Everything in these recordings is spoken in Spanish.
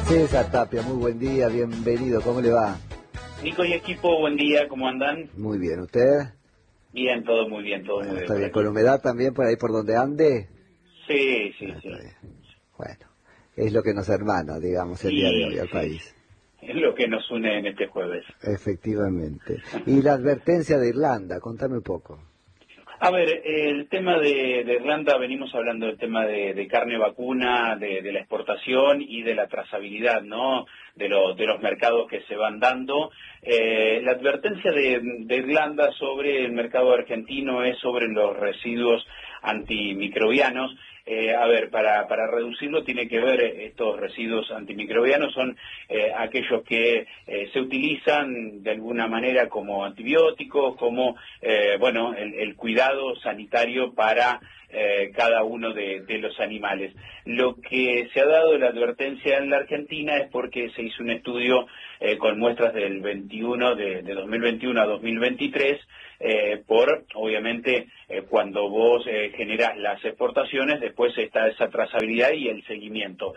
César Tapia, muy buen día, bienvenido, ¿cómo le va? Nico y equipo, buen día, ¿cómo andan? Muy bien, ¿usted? Bien, todo muy bien, todo Bueno, muy bien. está por bien, aquí. ¿con humedad también por ahí por donde ande? Sí, sí, Está sí. bien. Bueno, es lo que nos hermana, digamos, el día de hoy Y al sí, país. es lo que nos une en este jueves. Efectivamente. Y la advertencia de Irlanda, contame un poco. A ver, el tema de Irlanda, venimos hablando del tema de carne vacuna, de la exportación y de la trazabilidad, ¿no? De los mercados que se van dando. La advertencia de Irlanda sobre el mercado argentino es sobre los residuos antimicrobianos. A ver, para reducirlo tiene que ver, estos residuos antimicrobianos son aquellos que se utilizan de alguna manera como antibióticos, como, bueno, el cuidado sanitario para cada uno de los animales. Lo que se ha dado la advertencia en la Argentina es porque se hizo un estudio con muestras del 21, de 2021 a 2023, obviamente, cuando vos generás las exportaciones, después está esa trazabilidad y el seguimiento.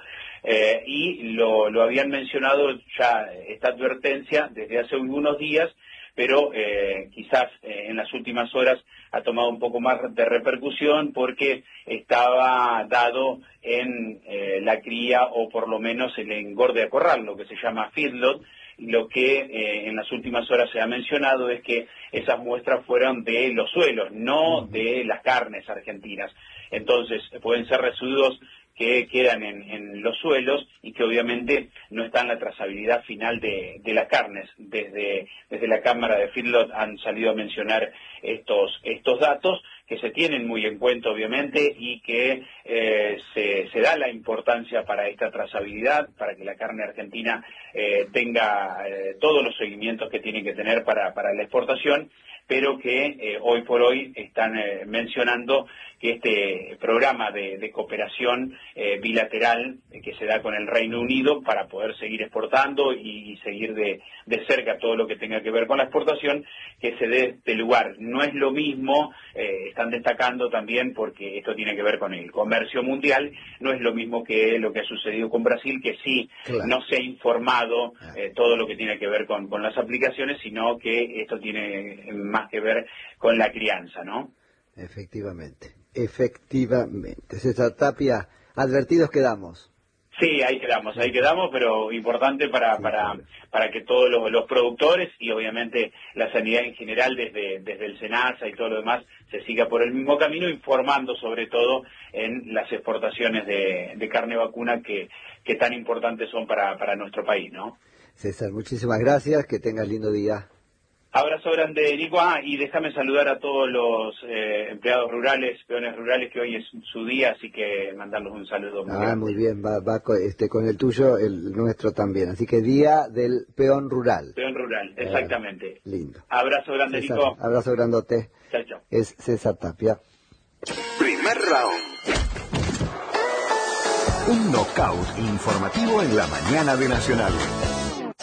Y lo habían mencionado ya esta advertencia desde hace algunos días, pero quizás en las últimas horas ha tomado un poco más de repercusión porque estaba dado en la cría o por lo menos el engorde a corral, lo que se llama feedlot. Lo que en las últimas horas se ha mencionado es que esas muestras fueron de los suelos, no de las carnes argentinas. Entonces pueden ser residuos que quedan en los suelos y que obviamente no está en la trazabilidad final de las carnes. Desde la Cámara de Feedlot han salido a mencionar estos datos que se tienen muy en cuenta obviamente y que se da la importancia para esta trazabilidad, para que la carne argentina tenga todos los seguimientos que tiene que tener para la exportación, pero que hoy por hoy están mencionando que este programa de cooperación bilateral que se da con el Reino Unido para poder seguir exportando y seguir de cerca todo lo que tenga que ver con la exportación, que se dé este lugar. No es lo mismo, están destacando también porque esto tiene que ver con el comercio mundial, no es lo mismo que lo que ha sucedido con Brasil, que sí, Claro. no se ha informado todo lo que tiene que ver con las aplicaciones, sino que esto tiene más que ver con la crianza, ¿no? Efectivamente. César Tapia, advertidos quedamos. Sí, ahí quedamos, pero importante para que todos los productores y obviamente la sanidad en general desde el SENASA y todo lo demás se siga por el mismo camino, informando sobre todo en las exportaciones de carne vacuna que tan importantes son para nuestro país, ¿no? César, muchísimas gracias, que tengas lindo día. Abrazo grande, Nico. Y déjame saludar a todos los empleados rurales, peones rurales, que hoy es su día, así que mandarles un saludo muy grande. Muy bien, va con el tuyo, el nuestro también. Así que Día del Peón Rural. Peón rural, exactamente. Lindo. Abrazo grande, César, Nico. abrazo grandote. Chao, chao. Es César Tapia. Primer round. Un knockout informativo en la mañana de Nacional.